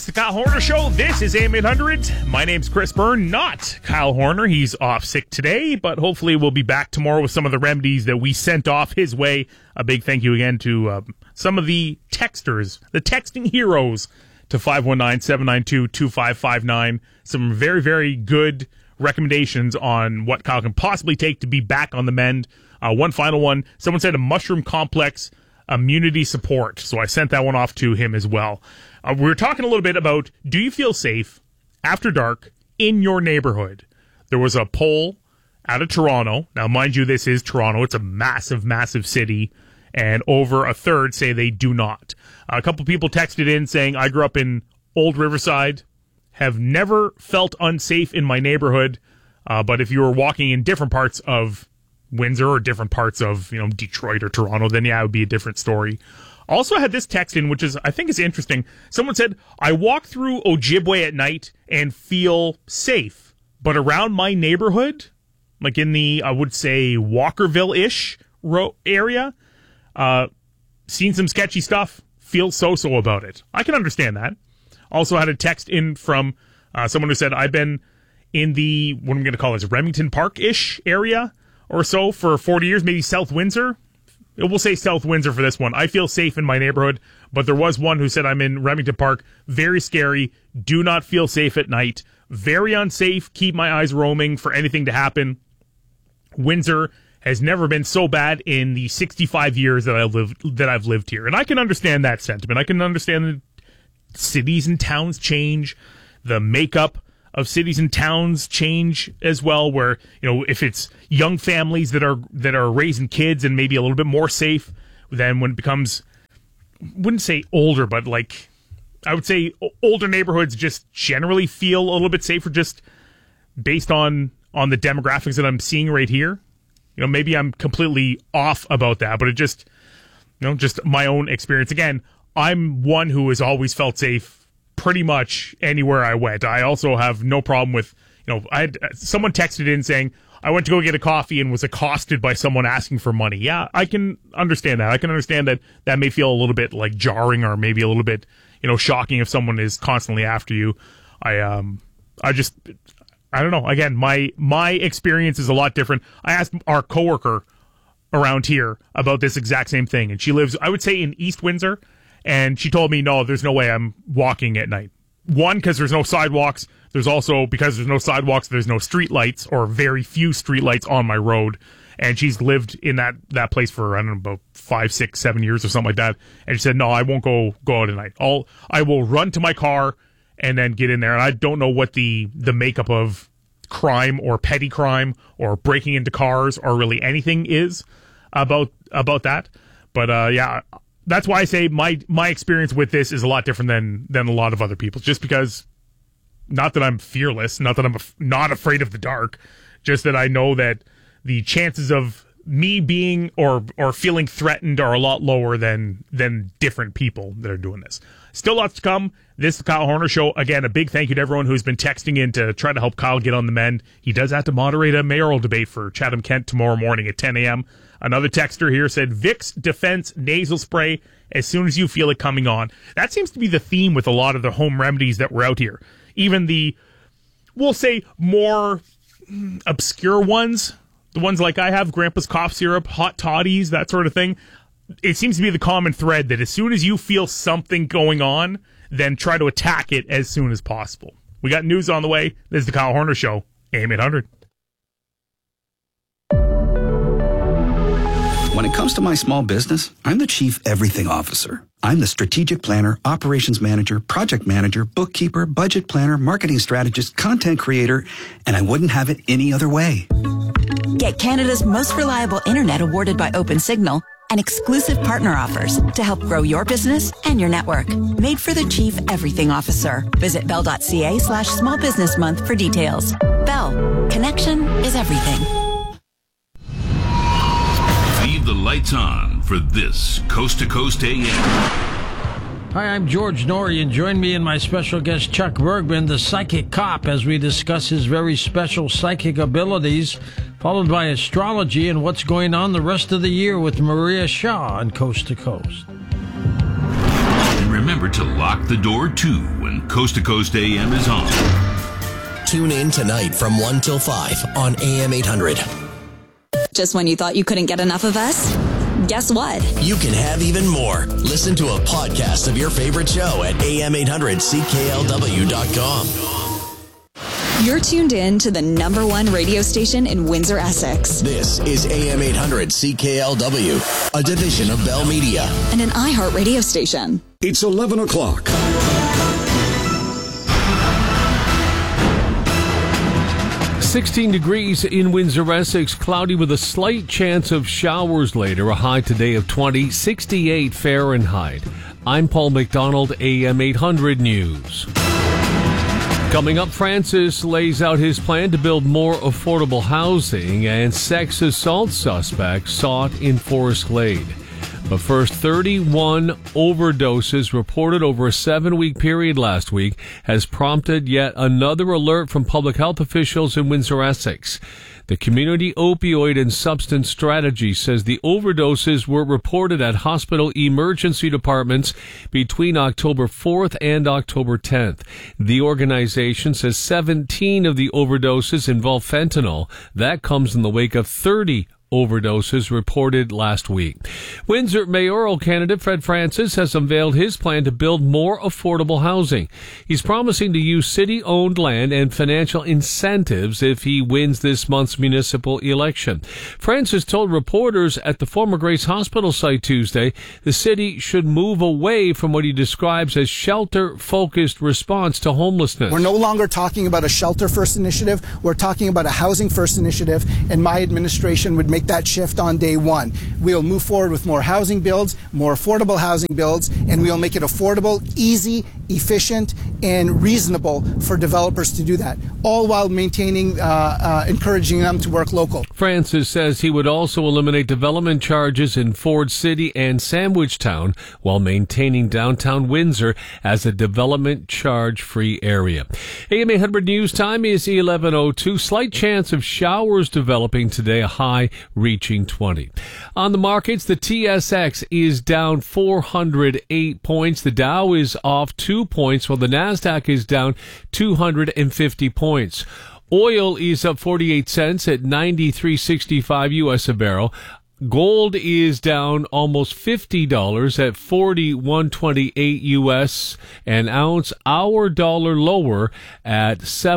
It's the Kyle Horner Show. This is AM 800. My name's Chris Byrne, not Kyle Horner. He's off sick today, but hopefully we'll be back tomorrow with some of the remedies that we sent off his way. A big thank you again to some of the texters, the texting heroes, to 519-792-2559. Some very, very good recommendations on what Kyle can possibly take to be back on the mend. One final one. Someone said a mushroom complex immunity support, so I sent that one off to him as well. We were talking a little bit about, do you feel safe after dark in your neighborhood? There was a poll out of Toronto. Now, mind you, this is Toronto. It's a massive, massive city, and over a third say they do not. A couple people texted in saying, I grew up in Old Riverside, have never felt unsafe in my neighborhood, but if you were walking in different parts of Windsor or different parts of, Detroit or Toronto, then yeah, it would be a different story. Also had this text in, which I think is interesting. Someone said, I walk through Ojibwe at night and feel safe, but around my neighborhood, like in the, I would say, Walkerville-ish area, seen some sketchy stuff, feel so-so about it. I can understand that. Also had a text in from someone who said, I've been in the, what I'm going to call it, Remington Park-ish area or so for 40 years, maybe South Windsor. We'll say South Windsor for this one. I feel safe in my neighborhood, but there was one who said, I'm in Remington Park. Very scary. Do not feel safe at night. Very unsafe. Keep my eyes roaming for anything to happen. Windsor has never been so bad in the 65 years that I've lived here. And I can understand that sentiment. I can understand that cities and towns change. The makeup of cities and towns change as well, where, if it's young families that are raising kids and maybe a little bit more safe, then when it becomes, wouldn't say older, but like, I would say older neighborhoods just generally feel a little bit safer just based on the demographics that I'm seeing right here. Maybe I'm completely off about that, but it just, just my own experience. Again, I'm one who has always felt safe pretty much anywhere I went. I also have no problem with, someone texted in saying, I went to go get a coffee and was accosted by someone asking for money. Yeah, I can understand that. I can understand that may feel a little bit like jarring or maybe a little bit, shocking if someone is constantly after you. I don't know. Again, my experience is a lot different. I asked our coworker around here about this exact same thing, and she lives, I would say, in East Windsor. And she told me, no, there's no way I'm walking at night. One, because there's no sidewalks. There's also, because there's no sidewalks, there's no street lights or very few street lights on my road. And she's lived in that place for, I don't know, about 5, 6, 7 years or something like that. And she said, no, I won't go out at night. I will run to my car and then get in there. And I don't know what the makeup of crime or petty crime or breaking into cars or really anything is about that. But, yeah. That's why I say my experience with this is a lot different than a lot of other people's. Just because, not that I'm fearless, not that I'm not afraid of the dark, just that I know that the chances of me being or feeling threatened are a lot lower than different people that are doing this. Still lots to come. This is the Kyle Horner Show. Again, a big thank you to everyone who's been texting in to try to help Kyle get on the mend. He does have to moderate a mayoral debate for Chatham-Kent tomorrow morning at 10 a.m. Another texter here said, Vicks Defense nasal spray as soon as you feel it coming on. That seems to be the theme with a lot of the home remedies that were out here. Even the, we'll say, more obscure ones, the ones like I have, Grandpa's cough syrup, hot toddies, that sort of thing. It seems to be the common thread that as soon as you feel something going on, then try to attack it as soon as possible. We got news on the way. This is the Kyle Horner Show, AM 800. When it comes to my small business, I'm the chief everything officer. I'm the strategic planner, operations manager, project manager, bookkeeper, budget planner, marketing strategist, content creator, and I wouldn't have it any other way. Get Canada's most reliable internet awarded by OpenSignal and exclusive partner offers to help grow your business and your network. Made for the chief everything officer. Visit bell.ca/small business month for details. Bell. Connection is everything. Leave the lights on for this Coast to Coast AM. Hi, I'm George Norrie, and join me and my special guest Chuck Bergman, the psychic cop, as we discuss his very special psychic abilities, followed by astrology and what's going on the rest of the year with Maria Shaw on Coast to Coast. And remember to lock the door, too, when Coast to Coast AM is on. Tune in tonight from 1 till 5 on AM 800. Just when you thought you couldn't get enough of us? Guess what? You can have even more. Listen to a podcast of your favorite show at am800cklw.com. You're tuned in to the #1 radio station in Windsor, Essex. This is AM 800 CKLW, a division of Bell Media. And an iHeart radio station. It's 11 o'clock. .16 degrees in Windsor, Essex. Cloudy with a slight chance of showers later. A high today of 20, 68 Fahrenheit. I'm Paul McDonald, AM 800 News. Coming up, Francis lays out his plan to build more affordable housing, and sex assault suspects sought in Forest Glade. But first, 31 overdoses reported over a 7-week period last week has prompted yet another alert from public health officials in Windsor, Essex. The Community Opioid and Substance Strategy says the overdoses were reported at hospital emergency departments between October 4th and October 10th. The organization says 17 of the overdoses involve fentanyl. That comes in the wake of 30 overdoses reported last week. Windsor mayoral candidate Fred Francis has unveiled his plan to build more affordable housing. He's promising to use city-owned land and financial incentives if he wins this month's municipal election. Francis told reporters at the former Grace Hospital site Tuesday the city should move away from what he describes as shelter-focused response to homelessness. We're no longer talking about a shelter-first initiative. We're talking about a housing-first initiative, and my administration would make that shift on day one. We'll move forward with more housing builds, more affordable housing builds, and we'll make it affordable, easy, efficient, and reasonable for developers to do that, all while maintaining, encouraging them to work local. Francis says he would also eliminate development charges in Ford City and Sandwich Town while maintaining downtown Windsor as a development charge-free area. AM 800 News time is 11:02. Slight chance of showers developing today, a high reaching 20. On the markets, the TSX is down 408 points. The Dow is off 2 points, while the NASDAQ is down 250 points. Oil is up 48 cents at $93.65 U.S. a barrel. Gold is down almost $50 at $41.28 U.S. an ounce. Our dollar lower at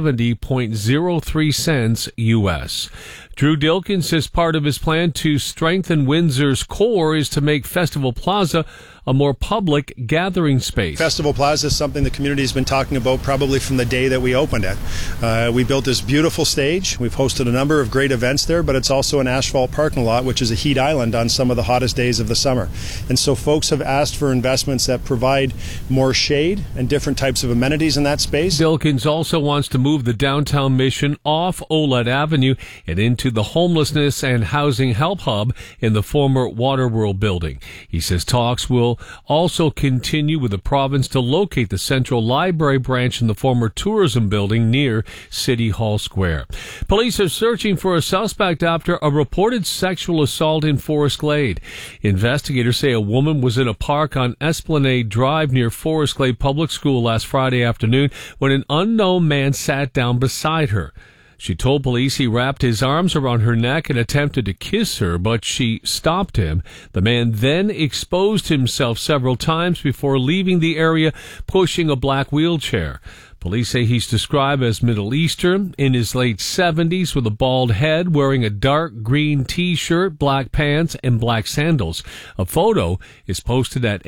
70.03 cents U.S. Drew Dilkins says part of his plan to strengthen Windsor's core is to make Festival Plaza a more public gathering space. Festival Plaza is something the community has been talking about probably from the day that we opened it. We built this beautiful stage. We've hosted a number of great events there, but it's also an asphalt parking lot, which is a heat island on some of the hottest days of the summer. And so folks have asked for investments that provide more shade and different types of amenities in that space. Dilkins also wants to move the downtown Mission off Olette Avenue and into the Homelessness and Housing Help Hub in the former Waterworld building. He says talks will also continue with the province to locate the Central Library branch in the former tourism building near City Hall Square. Police are searching for a suspect after a reported sexual assault in Forest Glade. Investigators say a woman was in a park on Esplanade Drive near Forest Glade Public School last Friday afternoon when an unknown man sat down beside her. She told police he wrapped his arms around her neck and attempted to kiss her, but she stopped him. The man then exposed himself several times before leaving the area, pushing a black wheelchair. Police say he's described as Middle Eastern, in his late 70s, with a bald head, wearing a dark green T-shirt, black pants, and black sandals. A photo is posted at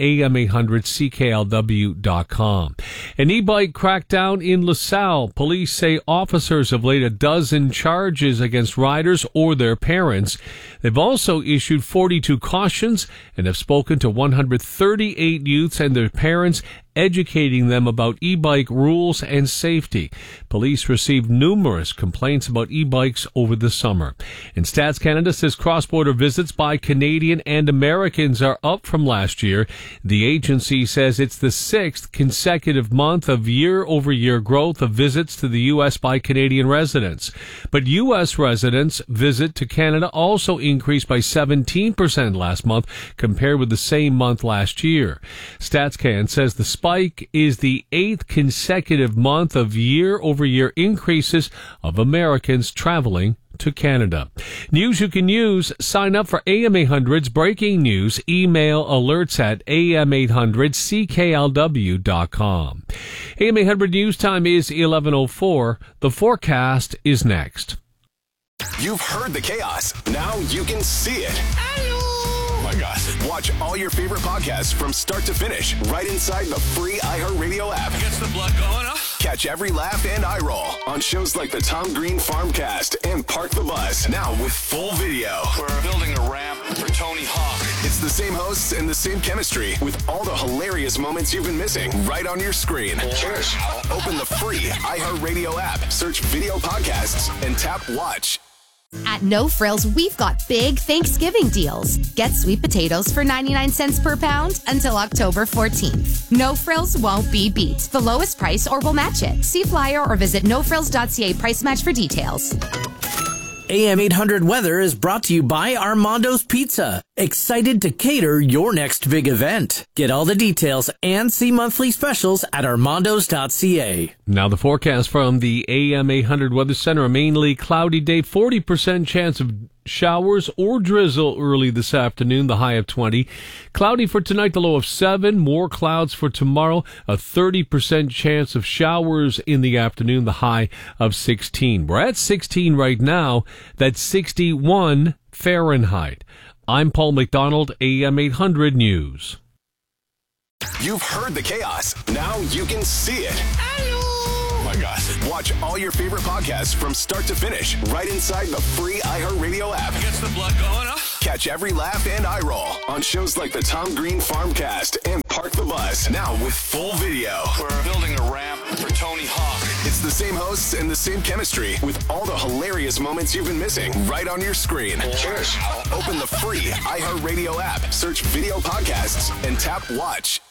am800cklw.com. An e-bike crackdown in LaSalle. Police say officers have laid a dozen charges against riders or their parents. They've also issued 42 cautions and have spoken to 138 youths and their parents, educating them about e-bike rules and safety. Police received numerous complaints about e-bikes over the summer. And Stats Canada says cross-border visits by Canadian and Americans are up from last year. The agency says it's the 6th consecutive month of year-over-year growth of visits to the U.S. by Canadian residents. But U.S. residents' visit to Canada also increased by 17% last month compared with the same month last year. StatsCan says the spike spike is the 8th consecutive month of year-over-year increases of Americans traveling to Canada. News you can use. Sign up for AM 800's breaking news. Email alerts at am800cklw.com. AM 800 news time is 11:04. The forecast is next. You've heard the chaos. Now you can see it. Oh my gosh. Watch all your favorite podcasts from start to finish right inside the free iHeartRadio app. Gets the blood going, huh? Catch every laugh and eye roll on shows like the Tom Green Farmcast and Park the Bus. Now with full video. We're building a ramp for Tony Hawk. It's the same hosts and the same chemistry with all the hilarious moments you've been missing right on your screen. Cheers. Open the free iHeartRadio app, search video podcasts, and tap watch. At No Frills, we've got big Thanksgiving deals. Get sweet potatoes for 99 cents per pound until October 14th. No Frills won't be beat. The lowest price or we'll match it. See flyer or visit nofrills.ca price match for details. AM 800 Weather is brought to you by Armando's Pizza. Excited to cater your next big event. Get all the details and see monthly specials at armandos.ca. Now the forecast from the AM 800 Weather Center. A mainly cloudy day, 40% chance of showers or drizzle early this afternoon, the high of 20. Cloudy for tonight, the low of 7. More clouds for tomorrow, a 30% chance of showers in the afternoon, the high of 16. We're at 16 right now. That's 61 Fahrenheit. I'm Paul McDonald, AM 800 News. You've heard the chaos. Now you can see it. Oh my gosh. Watch all your favorite podcasts from start to finish right inside the free iHeartRadio app. Gets the blood going, huh? Catch every laugh and eye roll on shows like the Tom Green Farmcast and Park the Bus. Now with full video. We're building a ramp for Tony Hawk. It's the same hosts and the same chemistry with all the hilarious moments you've been missing right on your screen. Cheers. Open the free iHeartRadio app, search video podcasts, and tap watch.